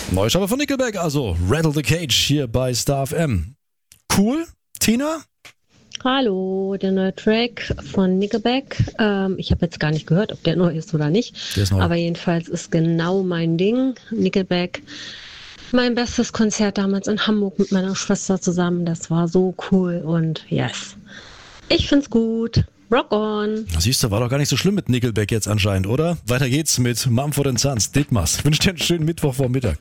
Neuschaber von Nickelback, also Rattle the Cage hier bei Star FM. Cool, Tina? Hallo, der neue Track von Nickelback. Ich habe jetzt gar nicht gehört, ob der neu ist oder nicht. Der ist neu. Aber jedenfalls ist genau mein Ding. Nickelback. Mein bestes Konzert damals in Hamburg mit meiner Schwester zusammen. Das war so cool und yes. Ich find's gut. Rock on. Siehst du, war doch gar nicht so schlimm mit Nickelback jetzt anscheinend, oder? Weiter geht's mit Mumford & Sons, Ditmas. Ich wünsche dir einen schönen Mittwochvormittag.